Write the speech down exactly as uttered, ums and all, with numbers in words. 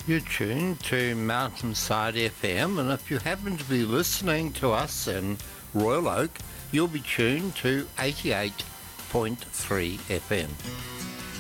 You're tuned to Mountainside F M, and if you happen to be listening to us in Royal Oak, you'll be tuned to eighty-eight point three F M.